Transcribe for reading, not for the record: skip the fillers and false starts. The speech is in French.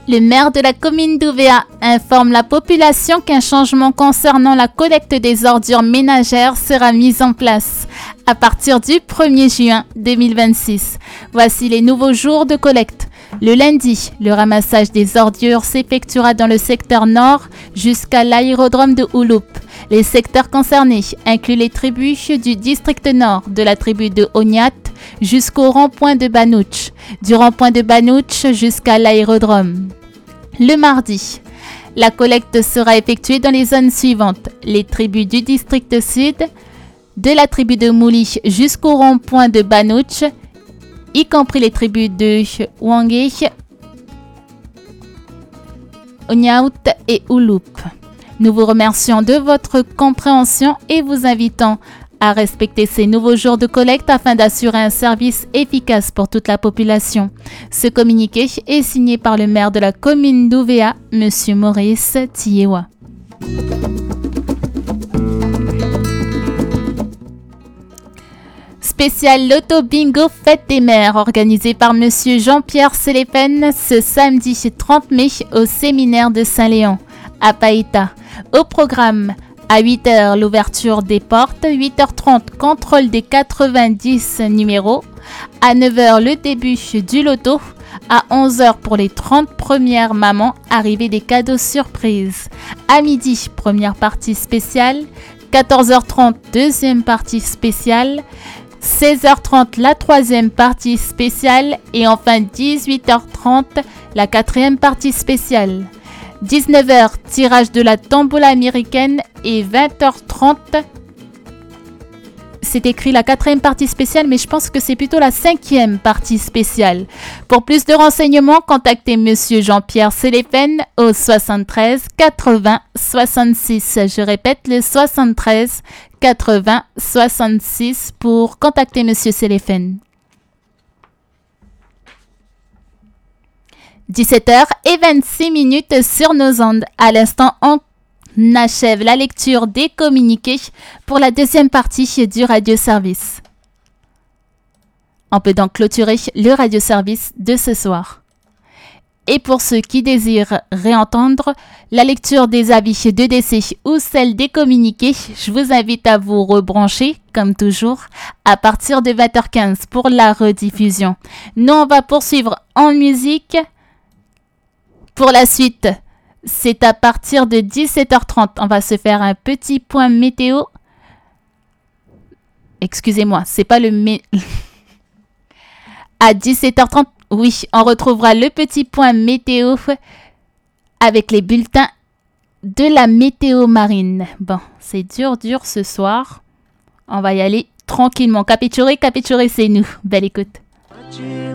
Le maire de la commune d'Ouvéa informe la population qu'un changement concernant la collecte des ordures ménagères sera mis en place à partir du 1er juin 2026. Voici les nouveaux jours de collecte. Le lundi, le ramassage des ordures s'effectuera dans le secteur nord jusqu'à l'aérodrome de Ouloup. Les secteurs concernés incluent les tribus du district nord de la tribu de Ognat jusqu'au rond-point de Banouch, du rond-point de Banouch jusqu'à l'aérodrome. Le mardi, la collecte sera effectuée dans les zones suivantes. Les tribus du district sud, de la tribu de Mouli jusqu'au rond-point de Banouch, y compris les tribus de Wangé, Ognaout et Ouloup. Nous vous remercions de votre compréhension et vous invitons à respecter ces nouveaux jours de collecte afin d'assurer un service efficace pour toute la population. Ce communiqué est signé par le maire de la commune d'Ouvéa, M. Maurice Tiewa. Spécial Loto Bingo Fête des Mères organisé par M. Jean-Pierre Séléphène ce samedi 30 mai au séminaire de Saint-Léon à Païta. Au programme, à 8h, l'ouverture des portes, 8h30, contrôle des 90 numéros, à 9h, le début du loto, à 11h pour les 30 premières mamans, arrivée des cadeaux surprises. À midi, première partie spéciale, 14h30, deuxième partie spéciale, 16h30, la troisième partie spéciale et enfin 18h30, la quatrième partie spéciale. 19h, tirage de la tombola américaine et 20h30, c'est écrit la quatrième partie spéciale, mais je pense que c'est plutôt la cinquième partie spéciale. Pour plus de renseignements, contactez Monsieur Jean-Pierre Séléphène au 73 80 66. Je répète, le 73 80 66 pour contacter Monsieur Séléphène. 17h26 sur nos ondes. À l'instant, on achève la lecture des communiqués pour la deuxième partie du radioservice. On peut donc clôturer le radioservice de ce soir. Et pour ceux qui désirent réentendre la lecture des avis de décès ou celle des communiqués, je vous invite à vous rebrancher, comme toujours, à partir de 20h15 pour la rediffusion. Nous, on va poursuivre en musique. Pour la suite, c'est à partir de 17h30. On va se faire un petit point météo. Excusez-moi, c'est pas le... À 17h30, oui, on retrouvera le petit point météo avec les bulletins de la météo marine. Bon, c'est dur ce soir. On va y aller tranquillement. Capichoré, c'est nous. Belle écoute.